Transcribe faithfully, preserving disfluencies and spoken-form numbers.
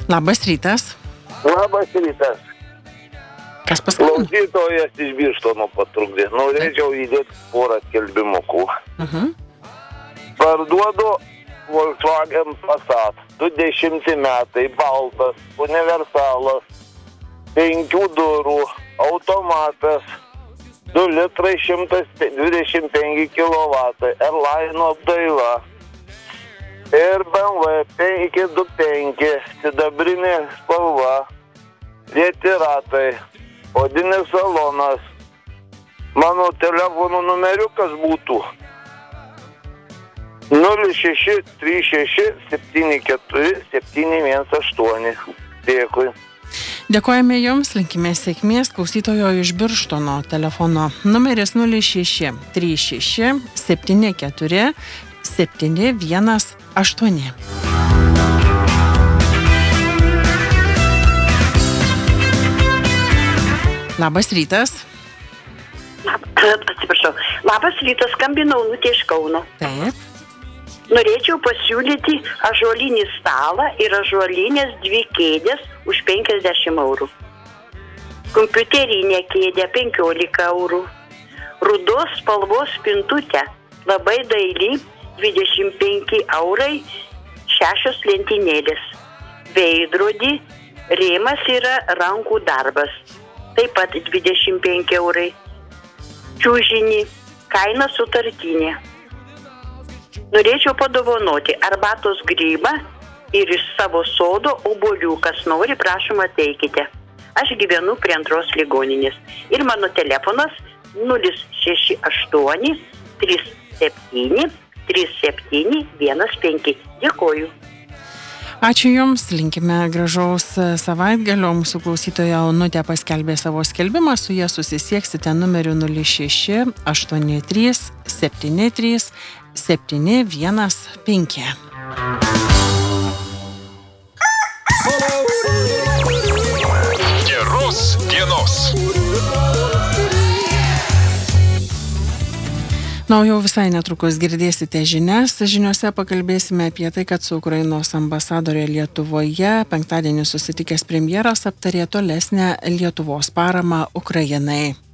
Labas rytas. Labas rytas. Kas paskambino? Klausytojas iš Birštono patrukdė. Norėčiau įdėti porą skelbimukų. Uh-huh. Parduodu Volkswagen Passat. dvidešimti metai, baltas, universalas, penkių durų, automatas, du litrai šimtas dvidešimt penki kilovatai, Airline apdaila. Ir B M W penki du penki, sidabrinė spalva, lieti ratai, odinis salonas. Mano telefono numeriukas būtų nulis šeši trys šeši septyni keturi septyni vienas aštuoni. Dėkui. Dėkojame Jums, linkime sėkmės. Klausytojo iš Birštono telefono numeris nulis šeši trys šeši septyni keturi septyni vienas aštuoni. Labas rytas. Lab, atsiprašau. Labas rytas, skambinau Onutė iš Kauno. Taip. Norėčiau pasiūlyti ąžuolinį stalą ir ąžuolinės dvi kėdės už penkiasdešimt eurų. Kompiuterinė kėdė penkiolika eurų. Rudos spalvos spintutė labai daili dvidešimt penki eurai, šešios lentynėlės. Veidrodį, rėmas yra rankų darbas. Taip pat dvidešimt penki eurai. Čiužinį, kaina sutartinė. Norėčiau padovanoti arbatos grybą ir iš savo sodo obuolių. Kas nori, prašom ateikite. Aš gyvenu prie antros ligoninės. Ir mano telefonas nulis šeši aštuoni trys septyni trys septyni vienas penki. Dėkoju. Ačiū Jums, linkime gražaus savaitgalio. Mūsų klausytoja Onutė paskelbė savo skelbimą, su jie susisieksite numeriu nulis šeši aštuoni trys septyni trys septyni vienas penki. Geros dienos. Na, jau visai netrukus girdėsite žinias. Žiniuose pakalbėsime apie tai, kad su Ukrainos ambasadorė Lietuvoje penktadienį susitikęs premjeras aptarė tolesnę Lietuvos paramą Ukrainai.